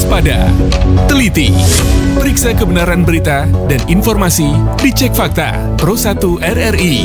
waspada, teliti, periksa kebenaran berita dan informasi, dicek fakta. Pro 1 RRI.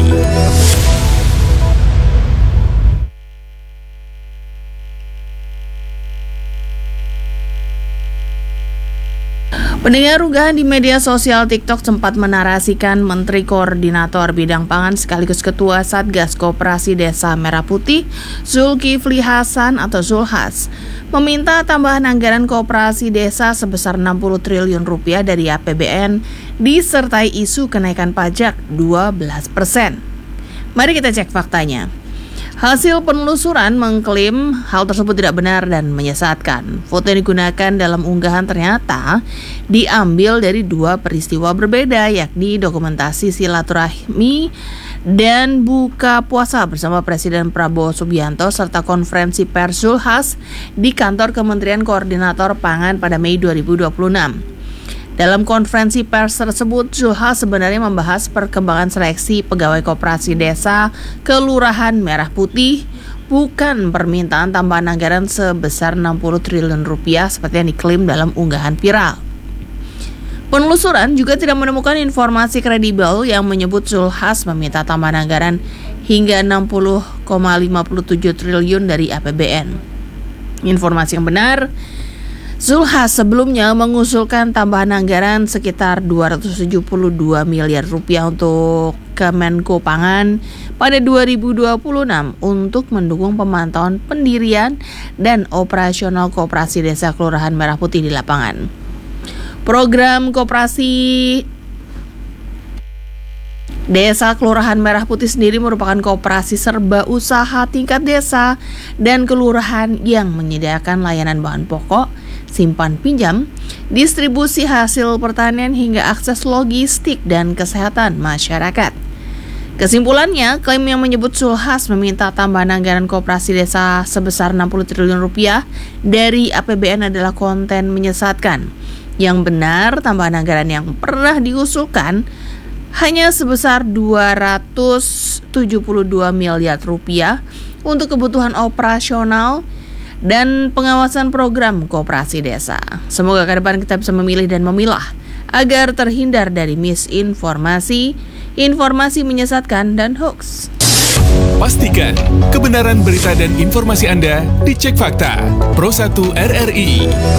Pendengar, unggahan di media sosial TikTok sempat menarasikan Menteri Koordinator Bidang Pangan sekaligus Ketua Satgas Koperasi Desa Merah Putih, Zulkifli Hasan atau Zulhas, meminta tambahan anggaran koperasi desa sebesar 60 triliun rupiah dari APBN disertai isu kenaikan pajak 12%. Mari kita cek faktanya. Hasil penelusuran mengklaim hal tersebut tidak benar dan menyesatkan. Foto yang digunakan dalam unggahan ternyata diambil dari dua peristiwa berbeda, yakni dokumentasi silaturahmi dan buka puasa bersama Presiden Prabowo Subianto serta konferensi pers Zulhas di kantor Kementerian Koordinator Pangan pada Mei 2026. Dalam konferensi pers tersebut, Zulhas sebenarnya membahas perkembangan seleksi pegawai koperasi desa Kelurahan Merah Putih, bukan permintaan tambahan anggaran sebesar 60 triliun rupiah seperti yang diklaim dalam unggahan viral. Penelusuran juga tidak menemukan informasi kredibel yang menyebut Zulhas meminta tambahan anggaran hingga 60,57 triliun dari APBN. Informasi yang benar, Zulhas sebelumnya mengusulkan tambahan anggaran sekitar 272 miliar rupiah untuk Kemenko Pangan pada 2026 untuk mendukung pemantauan pendirian dan operasional koperasi desa Kelurahan Merah Putih di lapangan. Program koperasi Desa Kelurahan Merah Putih sendiri merupakan koperasi serba usaha tingkat desa dan kelurahan yang menyediakan layanan bahan pokok, simpan pinjam, distribusi hasil pertanian hingga akses logistik dan kesehatan masyarakat. Kesimpulannya, klaim yang menyebut Zulhas meminta tambahan anggaran koperasi desa sebesar 60 triliun rupiah dari APBN adalah konten menyesatkan. Yang benar, tambahan anggaran yang pernah diusulkan hanya sebesar 272 miliar rupiah untuk kebutuhan operasional dan pengawasan program koperasi desa. Semoga ke depan kita bisa memilih dan memilah agar terhindar dari misinformasi, informasi menyesatkan, dan hoax. Pastikan kebenaran berita dan informasi Anda dicek fakta. Pro 1 RRI.